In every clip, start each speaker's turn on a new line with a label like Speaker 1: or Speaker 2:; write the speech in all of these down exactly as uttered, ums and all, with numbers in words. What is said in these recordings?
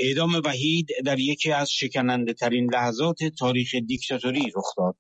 Speaker 1: اعدام وحید در یکی از شکننده ترین لحظات تاریخ دیکتاتوری رخ داد.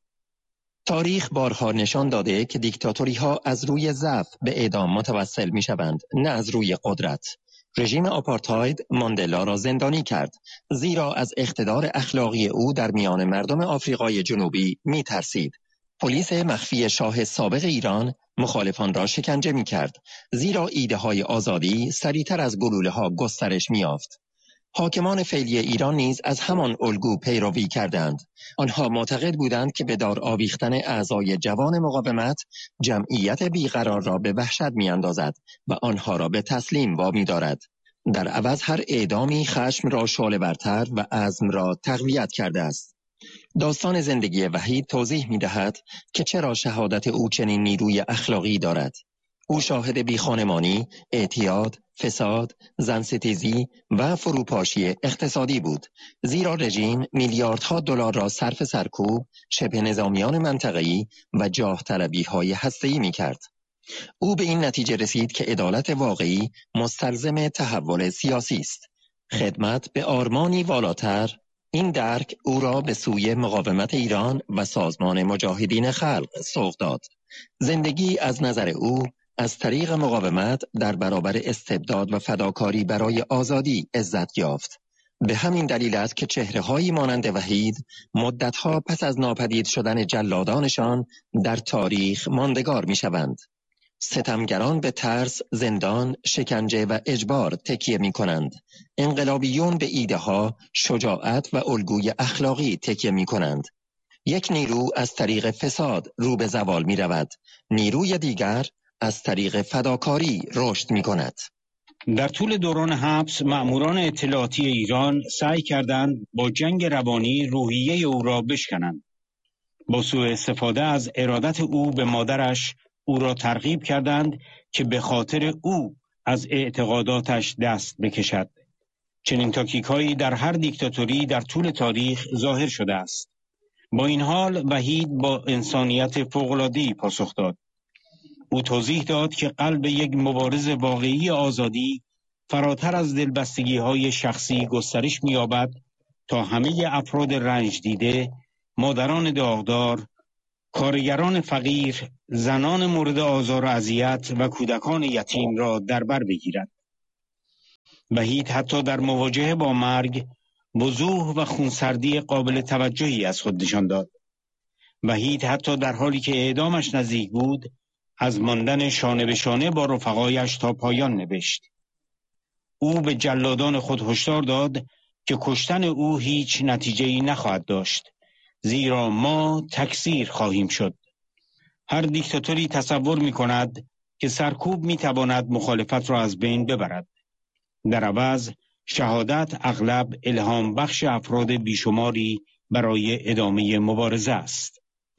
Speaker 2: تاریخ بارها نشان داده که دیکتاتوری ها از روی ضعف به اعدام متوسل می شوند، نه از روی قدرت. رژیم آپارتاید ماندلا را زندانی کرد، زیرا از اقتدار اخلاقی او در میان مردم آفریقای جنوبی می ترسید. پلیس مخفی شاه سابق ایران مخالفان را شکنجه می کرد، زیرا ایده های آزادی سریعتر از گلوله ها گسترش می یافت. حاکمان فعلی ایران نیز از همان الگو پیروی کردند. آنها معتقد بودند که به دار آویختن اعضای جوان مقاومت جمعیت بیقرار را به وحشت میاندازد و آنها را به تسلیم وامی دارد. در عوض هر اعدامی خشم را شعله ورتر و عزم را تقویت کرده است. داستان زندگی وحید توضیح می دهد که چرا شهادت او چنین نیروی اخلاقی دارد. او شاهد بیخانمانی، اعتیاد، فساد، زنستیزی و فروپاشی اقتصادی بود، زیرا رژیم میلیاردها دلار را صرف سرکوب، شبه نظامیان منطقه‌ای و جاه طلبی های هسته‌ای می کرد. او به این نتیجه رسید که عدالت واقعی مستلزم تحول سیاسی است. خدمت به آرمانی والاتر، این درک او را به سوی مقاومت ایران و سازمان مجاهدین خلق سوق داد. زندگی از نظر او از طریق مقاومت در برابر استبداد و فداکاری برای آزادی عزت یافت. به همین دلیل است که چهره‌هایی مانند وحید مدتها پس از ناپدید شدن جلادانشان در تاریخ ماندگار می‌شوند. ستمگران به ترس، زندان، شکنجه و اجبار تکیه می کنند. انقلابیون به ایده ها، شجاعت و الگوی اخلاقی تکیه می کنند. یک نیرو از طریق فساد رو به زوال می رود. نیروی دیگر از طریق فداکاری رشد می کند.
Speaker 1: در طول دوران حبس مأموران اطلاعاتی ایران سعی کردند با جنگ روانی روحیه او را بشکنند. با سوء استفاده از ارادت او به مادرش او را ترغیب کردند که به خاطر او از اعتقاداتش دست بکشد. چنین تاکتیک‌هایی در هر دیکتاتوری در طول تاریخ ظاهر شده است. با این حال وحید با انسانیت فوق‌العاده‌ای پاسخ داد. او توضیح داد که قلب یک مبارز واقعی آزادی فراتر از دلبستگی‌های شخصی گسترش می‌یابد تا همه افراد رنج دیده، مادران داغدار، کارگران فقیر، زنان مورد آزار و اذیت و کودکان یتیم را در بر بگیرد. وحید حتی در مواجهه با مرگ وضوح و خونسردی قابل توجهی از خود نشان داد. وحید حتی در حالی که اعدامش نزدیک بود از ماندن شانه به شانه با رفقایش تا پایان نوشت. او به جلادان خود هشدار داد که کشتن او هیچ نتیجه‌ای نخواهد داشت، زیرا ما تکثیر خواهیم شد. هر دیکتاتوری تصور می کند که سرکوب می تواند مخالفت را از بین ببرد. در عوض شهادت اغلب الهام بخش افراد بیشماری برای ادامه مبارزه است.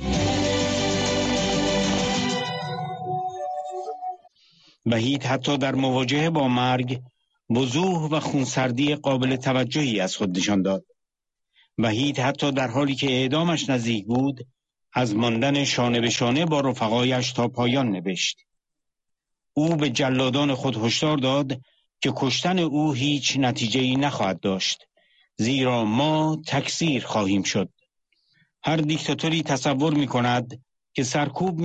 Speaker 1: وحید حتی در مواجهه با مرگ وضوح و خونسردی قابل توجهی از خود نشان داد. وحید حتی در حالی که اعدامش نزدیک بود از ماندن شانه به شانه با رفقایش تا پایان نوشت. او به جلادان خود هشدار داد که کشتن او هیچ نتیجه‌ای نخواهد داشت، زیرا ما تکثیر خواهیم شد. هر دیکتاتوری تصور می کند که سرکوب